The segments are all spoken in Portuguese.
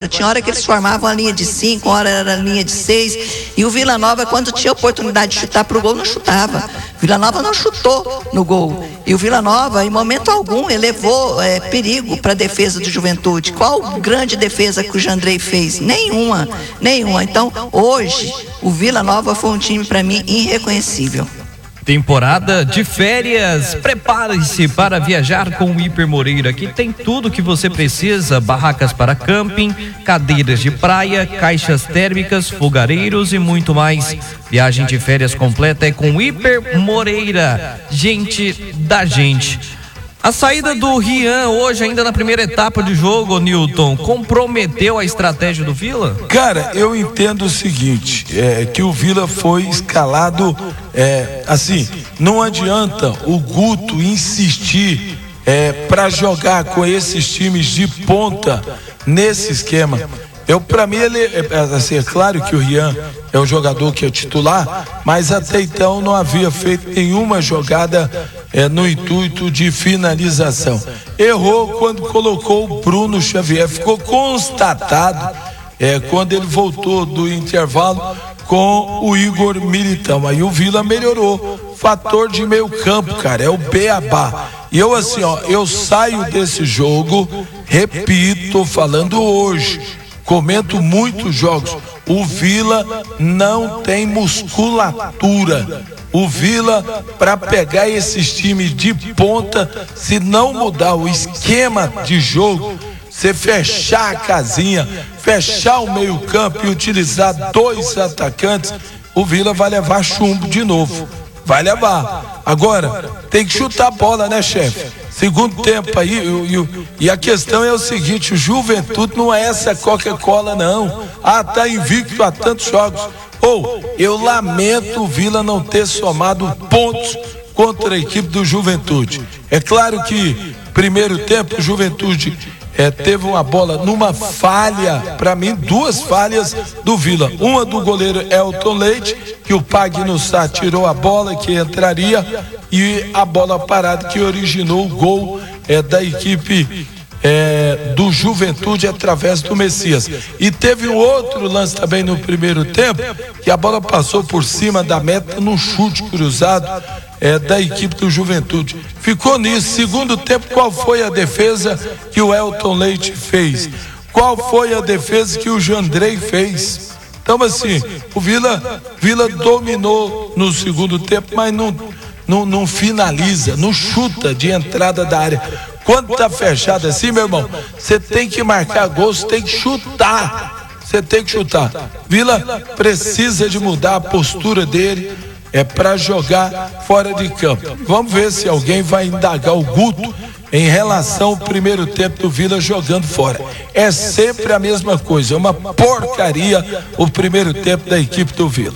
Tinha hora que eles formavam a linha de 5, hora era a linha de 6. E o Vila Nova, quando tinha oportunidade de chutar pro gol, não chutava. O Vila Nova não chutou no gol. E o Vila Nova, em momento algum, elevou perigo para a defesa do Juventude. Qual grande defesa que o Jandrei fez? Nenhuma. Então, hoje, o Vila Nova foi um time, para mim, irreconhecível. Temporada de férias, prepare-se para viajar com o Hiper Moreira. Aqui tem tudo que você precisa: barracas para camping, cadeiras de praia, caixas térmicas, fogareiros e muito mais. Viagem de férias completa é com o Hiper Moreira. Gente da gente. A saída do Rian hoje, ainda na primeira etapa de jogo, Newton, comprometeu a estratégia do Vila? Cara, eu entendo o seguinte, que o Vila foi escalado, assim, não adianta o Guto insistir para jogar com esses times de ponta nesse esquema. Para mim, assim, é claro que o Rian é um jogador que é titular, mas até então não havia feito nenhuma jogada no intuito de finalização. Errou quando colocou o Bruno Xavier, ficou constatado quando ele voltou do intervalo com o Igor Militão. Aí o Vila melhorou. Fator de meio campo, cara, é o beabá. E eu assim, eu saio desse jogo, repito, falando hoje, comento muitos jogos, o Vila não tem musculatura. O Vila, para pegar esses times de ponta, se não mudar o esquema de jogo, você fechar a casinha, fechar o meio campo e utilizar 2 atacantes, o Vila vai levar chumbo de novo. Vai levar. Agora, tem que chutar a bola, né, chefe? Segundo tempo aí, e a questão é o seguinte: o Juventude não é essa Coca-Cola, não. Tá invicto há tantos jogos. Eu lamento o Vila não ter somado pontos contra a equipe do Juventude. É claro que, primeiro tempo, o Juventude teve uma bola numa falha, para mim, 2 falhas do Vila. Uma do goleiro Elton Leite, que o Pagno Sá tirou a bola que entraria, e a bola parada que originou o gol da equipe do Juventude através do Messias. E teve um outro lance também no primeiro tempo, que a bola passou por cima da meta num chute cruzado da equipe do Juventude. Ficou nisso. Segundo tempo, qual foi a defesa que o Elton Leite fez? Qual foi a defesa que o Jandrei fez? Então, assim, o Vila dominou no segundo tempo, mas não finaliza, não chuta de entrada da área. Quando tá fechado assim, meu irmão, você tem que marcar gol, você tem que chutar. Você tem que chutar. Vila precisa de mudar a postura dele, para jogar fora de campo. Vamos ver se alguém vai indagar o Guto em relação ao primeiro tempo do Vila jogando fora. É sempre a mesma coisa, é uma porcaria o primeiro tempo da equipe do Vila.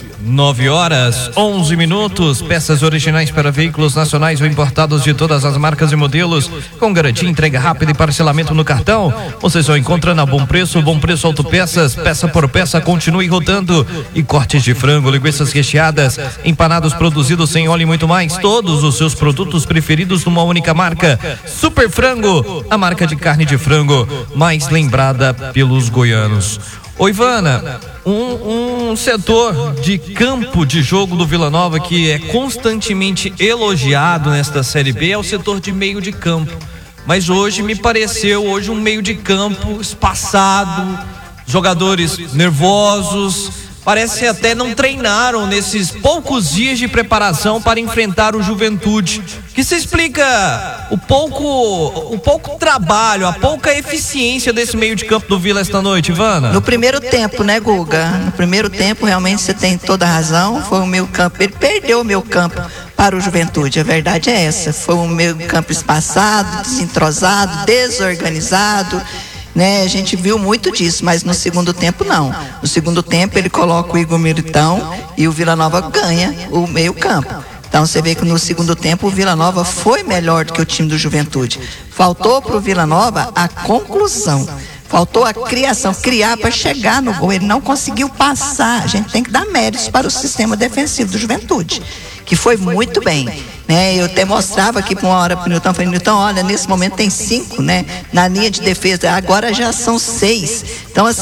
9h11. Peças originais para veículos nacionais ou importados de todas as marcas e modelos, com garantia, entrega rápida e parcelamento no cartão. Você só encontra na Bom Preço Autopeças. Peça por peça, continue rodando. E cortes de frango, linguiças recheadas, empanados produzidos sem óleo e muito mais. Todos os seus produtos preferidos numa única marca. Super Frango, a marca de carne de frango mais lembrada pelos goianos. Ô Ivana, um setor de campo de jogo do Vila Nova que é constantemente elogiado nesta Série B é o setor de meio de campo. Mas hoje me pareceu um meio de campo espaçado, jogadores nervosos, parece até não treinaram nesses poucos dias de preparação para enfrentar o Juventude. Que se explica o pouco trabalho, a pouca eficiência desse meio de campo do Vila esta noite, Ivana? No primeiro tempo, né, Guga? No primeiro tempo, realmente você tem toda a razão. Foi o meio campo, ele perdeu o meio campo para o Juventude. A verdade é essa. Foi um meio campo espaçado, desentrosado, desorganizado. A gente viu muito disso, mas no segundo tempo não. No segundo tempo ele coloca o Igor Militão e o Vila Nova ganha o meio campo. Então você vê que no segundo tempo o Vila Nova foi melhor do que o time do Juventude. Faltou para o Vila Nova a conclusão. Faltou a criação, criar para chegar no gol. Ele não conseguiu passar. A gente tem que dar méritos para o sistema defensivo do Juventude, que foi muito bem. Eu até mostrava aqui por uma hora para o Newton, falei, Newton, olha, nesse momento tem 5, na linha de defesa, agora já são 6. Então, assim,